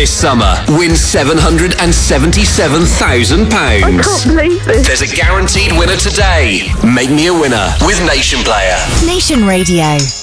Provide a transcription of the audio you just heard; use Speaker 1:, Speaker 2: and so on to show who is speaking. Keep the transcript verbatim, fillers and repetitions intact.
Speaker 1: This summer, win seven hundred seventy-seven thousand pounds.
Speaker 2: I can't believe this.
Speaker 1: There's a guaranteed winner today. Make me a winner with Nation Player.
Speaker 3: Nation Radio.